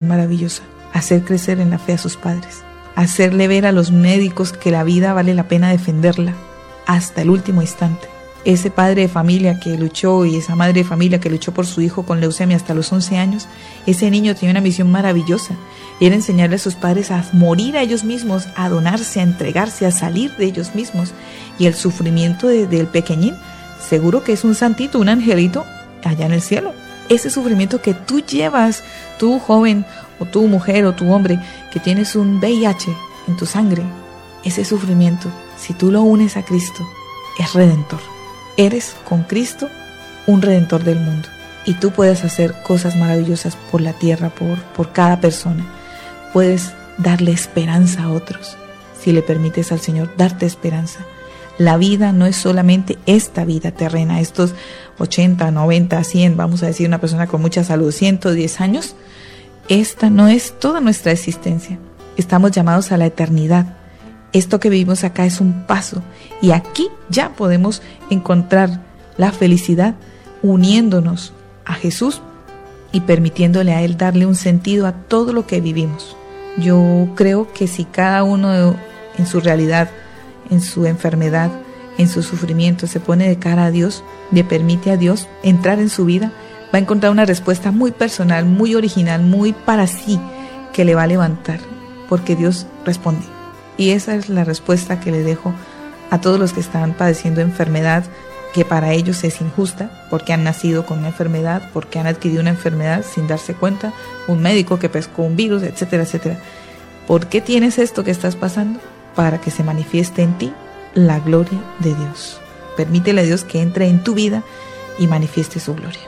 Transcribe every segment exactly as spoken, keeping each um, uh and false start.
maravillosa, hacer crecer en la fe a sus padres, hacerle ver a los médicos que la vida vale la pena defenderla hasta el último instante. Ese padre de familia que luchó y esa madre de familia que luchó por su hijo con leucemia hasta los once años, ese niño tenía una misión maravillosa, y era enseñarle a sus padres a morir a ellos mismos, a donarse, a entregarse, a salir de ellos mismos. Y el sufrimiento de, del pequeñín, seguro que es un santito, un angelito allá en el cielo. Ese sufrimiento que tú llevas, tú joven o tú mujer o tú hombre, que tienes un V I H en tu sangre, ese sufrimiento, si tú lo unes a Cristo, es redentor. Eres con Cristo un redentor del mundo, y tú puedes hacer cosas maravillosas por la tierra, por, por cada persona. Puedes darle esperanza a otros si le permites al Señor darte esperanza. La vida no es solamente esta vida terrena, estos ochenta, noventa, cien, vamos a decir una persona con mucha salud, ciento diez años. Esta no es toda nuestra existencia. Estamos llamados a la eternidad. Esto que vivimos acá es un paso, y aquí ya podemos encontrar la felicidad uniéndonos a Jesús y permitiéndole a Él darle un sentido a todo lo que vivimos. Yo creo que si cada uno en su realidad, en su enfermedad, en su sufrimiento, se pone de cara a Dios, le permite a Dios entrar en su vida, va a encontrar una respuesta muy personal, muy original, muy para sí, que le va a levantar, porque Dios responde. Y esa es la respuesta que le dejo a todos los que están padeciendo enfermedad, que para ellos es injusta, porque han nacido con una enfermedad, porque han adquirido una enfermedad sin darse cuenta, un médico que pescó un virus, etcétera, etcétera. ¿Por qué tienes esto que estás pasando? Para que se manifieste en ti la gloria de Dios. Permítele a Dios que entre en tu vida y manifieste su gloria.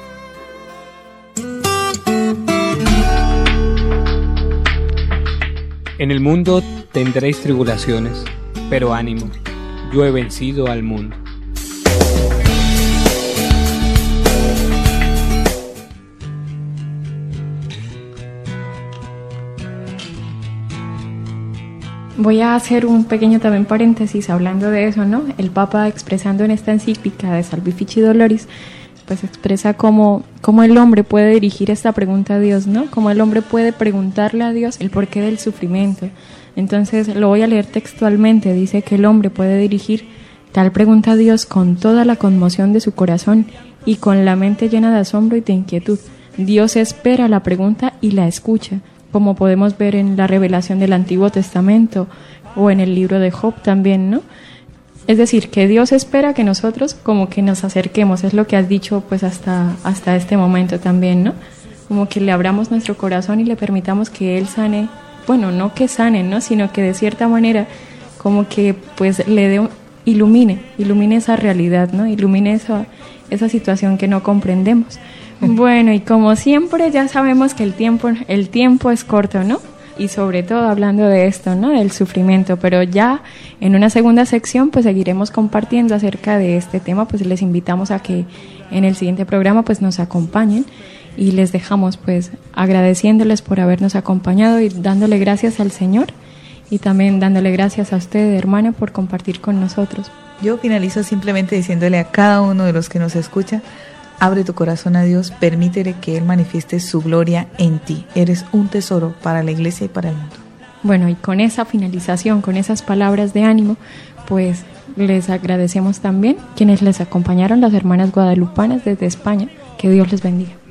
En el mundo tendréis tribulaciones, pero ánimo, yo he vencido al mundo. Voy a hacer un pequeño también paréntesis hablando de eso, ¿no? El Papa, expresando en esta encíclica de Salvifici Doloris, pues expresa cómo, cómo el hombre puede dirigir esta pregunta a Dios, ¿no? Cómo el hombre puede preguntarle a Dios el porqué del sufrimiento. Entonces lo voy a leer textualmente. Dice que el hombre puede dirigir tal pregunta a Dios con toda la conmoción de su corazón y con la mente llena de asombro y de inquietud. Dios espera la pregunta y la escucha, como podemos ver en la revelación del Antiguo Testamento o en el libro de Job también, ¿no? Es decir, que Dios espera que nosotros como que nos acerquemos, es lo que has dicho pues hasta, hasta este momento también, ¿no? Como que le abramos nuestro corazón y le permitamos que Él sane, bueno, no que sane, ¿no? Sino que de cierta manera como que pues le dé, ilumine, ilumine esa realidad, ¿no? Ilumine esa, esa situación que no comprendemos. Bueno, y como siempre ya sabemos que el tiempo, el tiempo es corto, ¿no? Y sobre todo hablando de esto, ¿no? Del sufrimiento, pero ya en una segunda sección pues seguiremos compartiendo acerca de este tema, pues les invitamos a que en el siguiente programa pues nos acompañen y les dejamos pues agradeciéndoles por habernos acompañado y dándole gracias al Señor y también dándole gracias a usted, hermana, por compartir con nosotros. Yo finalizo simplemente diciéndole a cada uno de los que nos escucha: abre tu corazón a Dios, permítele que Él manifieste su gloria en ti. Eres un tesoro para la iglesia y para el mundo. Bueno, y con esa finalización, con esas palabras de ánimo, pues les agradecemos también quienes les acompañaron, las hermanas guadalupanas desde España. Que Dios les bendiga.